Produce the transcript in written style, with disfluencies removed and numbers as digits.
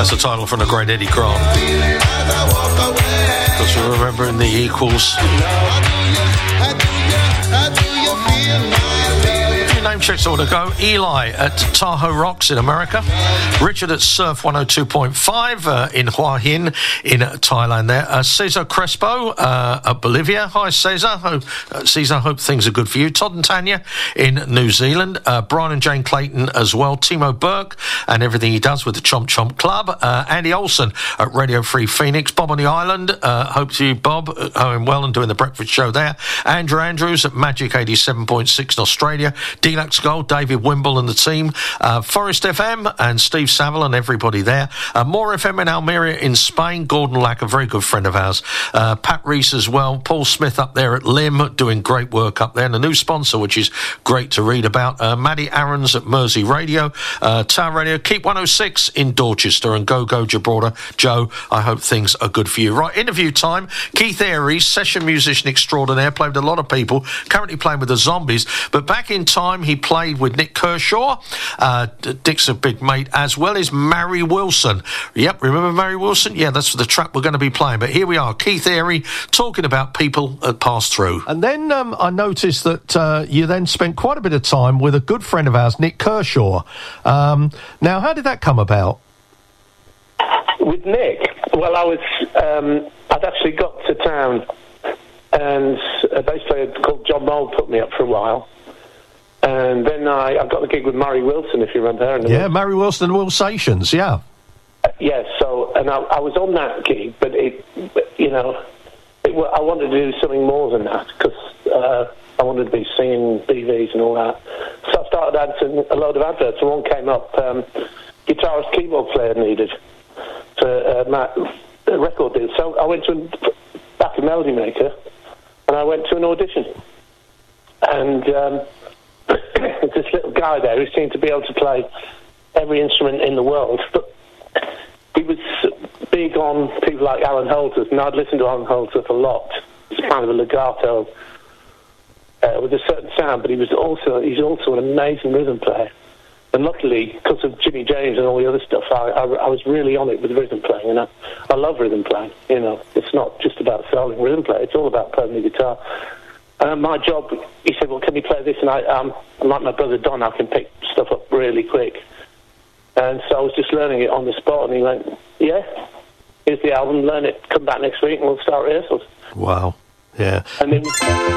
That's the title from the great Eddie Grant. Because we're remembering the Equals. Name checks all to go. Eli at Tahoe Rocks in America. Richard at Surf 102.5 in Hua Hin in Thailand there. Cesar Crespo at Bolivia. Hi, Cesar. Cesar, hope things are good for you. Todd and Tanya in New Zealand. Brian and Jane Clayton as well. Timo Burke and everything he does with the Chomp Chomp Club. Andy Olsen at Radio Free Phoenix. Bob on the Island. Hope to you, Bob, going well and doing the breakfast show there. Andrew Andrews at Magic 87.6 in Australia. Deluxe Gold, David Wimble and the team, Forest FM and Steve Saville and everybody there. More FM in Almeria in Spain. Gordon Lack, a very good friend of ours. Pat Reese as well. Paul Smith up there at Lim, doing great work up there. And a new sponsor, which is great to read about. Maddie Aarons at Mersey Radio. Tower Radio, Keep 106 in Dorchester. And Go Gibraltar. Joe, I hope things are good for you. Right, interview time. Keith Aries, session musician extraordinaire, played with a lot of people, currently playing with the Zombies. But back in time, he played with Nick Kershaw. Dick's a big mate, as well as Mary Wilson. Yep, remember Mary Wilson? Yeah, that's the track we're going to be playing. But here we are, Keith Airy, talking about people that passed through. And then I noticed that you then spent quite a bit of time with a good friend of ours, Nick Kershaw. Now, how did that come about? With Nick? Well, I'd actually got to town, and a bass player called John Mould put me up for a while. And then I got the gig with Mary Wilson, if you remember her. Yeah, Mary Wilson and Will Sations, yeah. Yes, so, and I was on that gig, but I wanted to do something more than that, because I wanted to be singing BVs and all that. So I started answering a load of adverts, and one came up, guitarist, keyboard player needed for a record deal. So I went to back in Melody Maker, and I went to an audition. And this little guy there who seemed to be able to play every instrument in the world, but he was big on people like Alan Holdsworth, and I'd listened to Alan Holdsworth a lot. He's kind of a legato with a certain sound, but he's also an amazing rhythm player. And luckily, because of Jimmy James and all the other stuff, I was really on it with rhythm playing, and I love rhythm playing. You know, it's not just about selling rhythm play; it's all about playing the guitar. My job, he said, well, can you play this? And I'm like my brother Don, I can pick stuff up really quick. And so I was just learning it on the spot, and he went, yeah, here's the album, learn it, come back next week, and we'll start rehearsals. Wow, yeah. And then